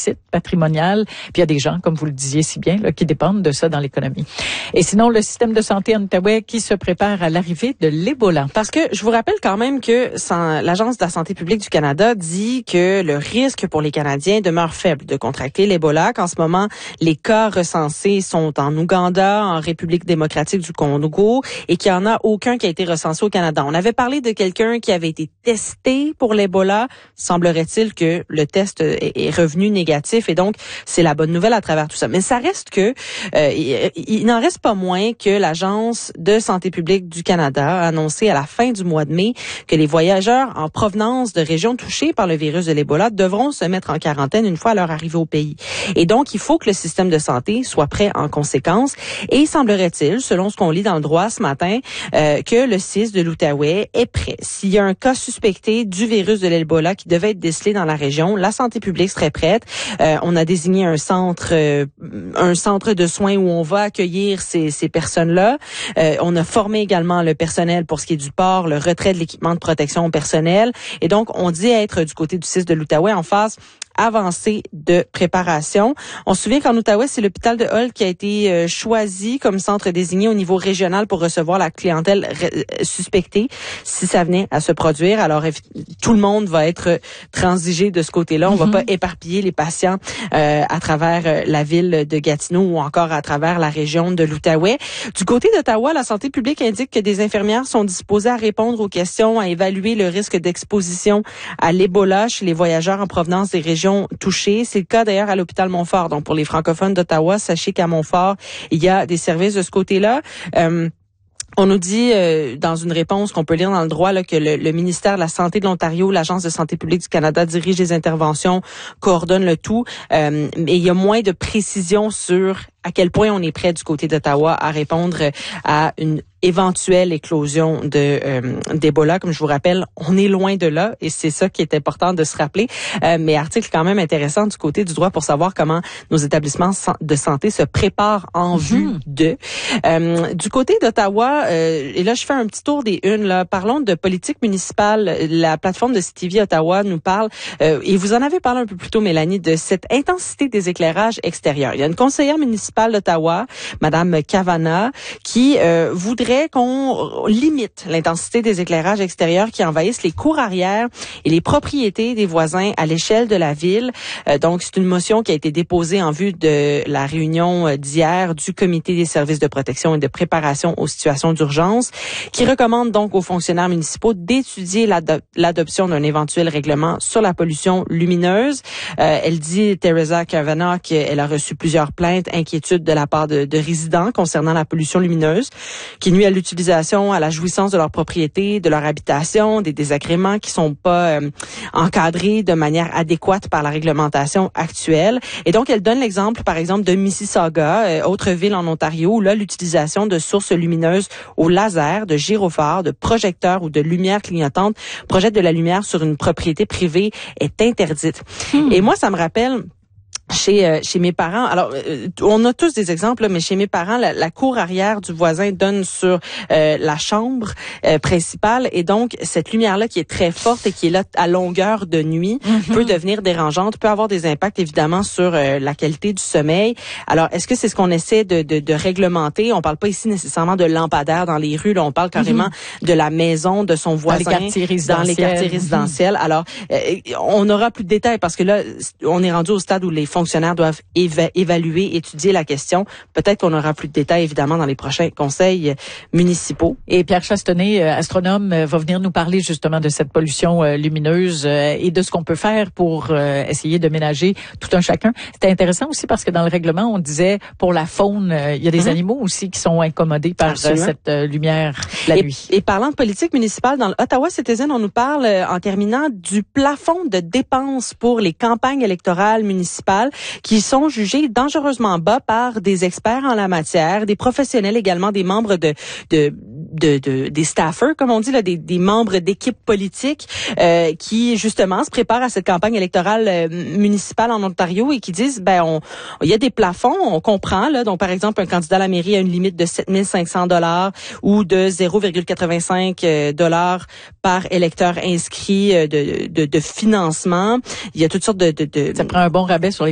déficit patrimonial. Puis il y a des gens, comme vous le disiez si bien, là, qui dépendent de ça dans l'économie. Et sinon, le système de santé en Outaouais qui se prépare à l'arrivée de l'Ebola. Parce que je vous rappelle quand même que l'Agence de la santé publique du Canada dit que le risque pour les Canadiens demeure faible de contracter l'Ebola, qu'en ce moment, les cas recensés sont en Ouganda, en République démocratique du Congo, et qu'il n'y en a aucun qui a été recensé au Canada. On avait parlé de quelqu'un qui avait été testé pour l'Ebola. Semblerait-il que le test est revenu négatif, et donc c'est la bonne nouvelle à travers tout ça. Mais ça reste que il n'en reste pas moins que l'Agence de santé publique du Canada a annoncé à la fin du mois de mai que les voyageurs en provenance de régions touchées par le virus de l'Ebola devront se mettre en quarantaine une fois à leur arrivée au pays. Et donc, il faut que le système de santé soit prêt en conséquence. Et il semblerait-il, selon ce qu'on lit dans le droit ce matin, que le CIS de l'Outaouais est prêt. S'il y a un cas suspecté du virus de l'Ebola qui devait être décelé dans la région, la santé publique serait prête. On a désigné un centre de soins où on va accueillir ces personnes-là. On a formé également le personnel pour ce qui est du port, le retrait de l'équipement de protection personnelle. Et donc, on dit être du côté du CIS de l'Outaouais en phase avancée de préparation. On se souvient qu'en Outaouais, c'est l'hôpital de Hull qui a été choisi comme centre désigné au niveau régional pour recevoir la clientèle suspectée si ça venait à se produire. Alors, tout le monde va être transigé de ce côté-là. On va pas éparpiller les patients à travers la ville de Gatineau ou encore à travers la région de l'Outaouais. Du côté d'Ottawa, la santé publique indique que des infirmières sont disposées à répondre aux questions, à évaluer le risque d'exposition à l'Ebola chez les voyageurs en provenance des régions touchées. C'est le cas d'ailleurs à l'hôpital Montfort. Donc pour les francophones d'Ottawa, sachez qu'à Montfort, il y a des services de ce côté-là. On nous dit dans une réponse qu'on peut lire dans le droit là, que le ministère de la Santé de l'Ontario, l'Agence de santé publique du Canada dirige les interventions, coordonne le tout. Mais il y a moins de précision sur à quel point on est prêt du côté d'Ottawa à répondre à une éventuelle éclosion d'Ebola. Comme je vous rappelle, on est loin de là et c'est ça qui est important de se rappeler. Mais article quand même intéressant du côté du droit pour savoir comment nos établissements de santé se préparent en vue de. Du côté d'Ottawa, et là je fais un petit tour des unes, là. Parlons de politique municipale. La plateforme de CTV Ottawa nous parle, et vous en avez parlé un peu plus tôt, Mélanie, de cette intensité des éclairages extérieurs. Il y a une conseillère municipale d'Ottawa, Madame Kavanagh, qui voudrait qu'on limite l'intensité des éclairages extérieurs qui envahissent les cours arrière et les propriétés des voisins à l'échelle de la ville. Donc, c'est une motion qui a été déposée en vue de la réunion d'hier du Comité des services de protection et de préparation aux situations d'urgence, qui recommande donc aux fonctionnaires municipaux d'étudier l'adoption d'un éventuel règlement sur la pollution lumineuse. Elle dit, Teresa Kavanagh, qu'elle a reçu plusieurs plaintes, inquiétudes de la part de résidents concernant la pollution lumineuse, qui nuit à l'utilisation, à la jouissance de leur propriété, de leur habitation, des désagréments qui sont pas encadrés de manière adéquate par la réglementation actuelle. Et donc, elle donne l'exemple, par exemple, de Mississauga, autre ville en Ontario, où là, l'utilisation de sources lumineuses au laser, de gyrophares, de projecteurs ou de lumière clignotante projette de la lumière sur une propriété privée est interdite. Et moi, ça me rappelle chez mes parents, alors on a tous des exemples, mais chez mes parents, la cour arrière du voisin donne sur la chambre principale, et donc cette lumière-là qui est très forte et qui est là à longueur de nuit peut devenir dérangeante, peut avoir des impacts évidemment sur la qualité du sommeil. Alors, est-ce que c'est ce qu'on essaie de réglementer? On parle pas ici nécessairement de lampadaires dans les rues, là, on parle carrément de la maison de son voisin dans les quartiers résidentiels. Alors, on aura plus de détails parce que là, on est rendu au stade où les fonctionnaires doivent évaluer, étudier la question. Peut-être qu'on aura plus de détails, évidemment, dans les prochains conseils municipaux. Et Pierre Chastenay, astronome, va venir nous parler justement de cette pollution lumineuse et de ce qu'on peut faire pour essayer de ménager tout un chacun. C'était intéressant aussi parce que dans le règlement, on disait pour la faune, il y a des animaux aussi qui sont incommodés par cette lumière la nuit. Et parlant de politique municipale, dans l'Ottawa Citizen, on nous parle, en terminant, du plafond de dépenses pour les campagnes électorales municipales qui sont jugés dangereusement bas par des experts en la matière, des professionnels également, des membres des staffers, comme on dit, là, des membres d'équipes politiques qui justement se préparent à cette campagne électorale municipale en Ontario et qui disent, il y a des plafonds, on comprend, là, donc par exemple un candidat à la mairie a une limite de 7 500 $ ou de 0,85 $ par électeur inscrit de financement. Il y a toutes sortes de ça prend un bon rabais sur les